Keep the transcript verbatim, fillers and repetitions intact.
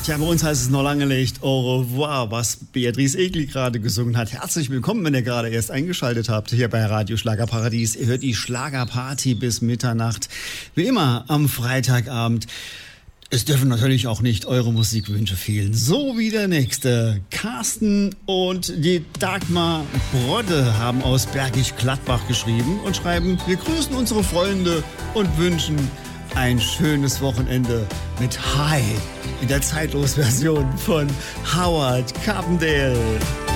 Tja, bei uns heißt es noch lange nicht au revoir, was Beatrice Egli gerade gesungen hat. Herzlich willkommen, wenn ihr gerade erst eingeschaltet habt, hier bei Radio Schlagerparadies. Ihr hört die Schlagerparty bis Mitternacht, wie immer am Freitagabend. Es dürfen natürlich auch nicht eure Musikwünsche fehlen. So wie der nächste. Carsten und die Dagmar Brodde haben aus Bergisch Gladbach geschrieben und schreiben: Wir grüßen unsere Freunde und wünschen ein schönes Wochenende mit Hi in der Zeitlos-Version von Howard Carpendale.